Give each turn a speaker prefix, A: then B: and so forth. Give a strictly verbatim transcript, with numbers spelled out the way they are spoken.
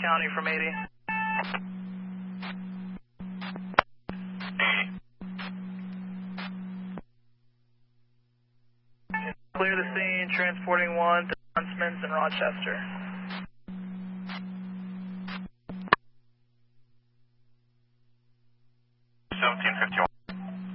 A: County from eighty. Clear the scene, transporting one to Huntsman's in Rochester.